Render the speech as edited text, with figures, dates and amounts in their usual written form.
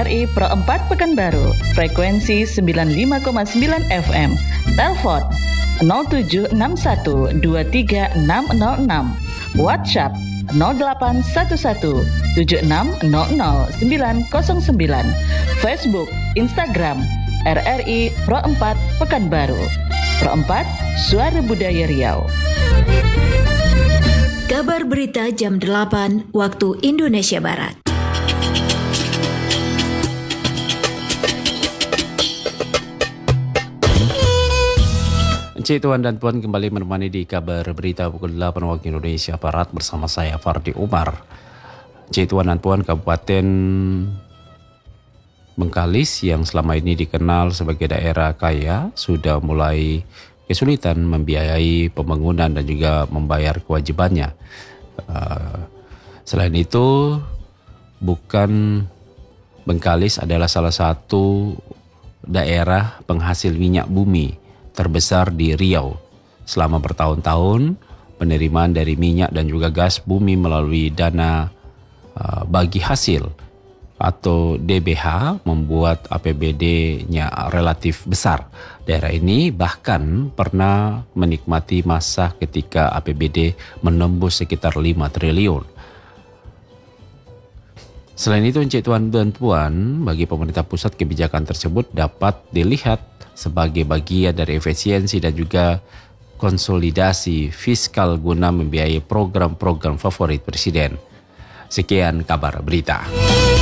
RRI Pro 4 Pekanbaru, frekuensi 95,9 FM, telepon 0761236606, WhatsApp 081176000909, Facebook, Instagram, RRI Pro 4 Pekanbaru. Pro 4, Suara Budaya Riau. Kabar berita jam 8 waktu Indonesia Barat. Encik Tuan dan Puan kembali menemani di kabar berita pukul 8 waktu Indonesia Barat bersama saya Fardi Umar. Encik Tuan dan Puan, Kabupaten Bengkalis yang selama ini dikenal sebagai daerah kaya sudah mulai kesulitan membiayai pembangunan dan juga membayar kewajibannya. Selain itu, bukan Bengkalis adalah salah satu daerah penghasil minyak bumi terbesar di Riau. Selama bertahun-tahun, penerimaan dari minyak dan juga gas bumi melalui dana bagi hasil atau DBH membuat APBD-nya relatif besar. Daerah ini bahkan pernah menikmati masa ketika APBD menembus sekitar 5 triliun. Selain itu, Encik Tuan dan Puan, bagi pemerintah pusat kebijakan tersebut dapat dilihat sebagai bagian dari efisiensi dan juga konsolidasi fiskal guna membiayai program-program favorit Presiden. Sekian kabar berita.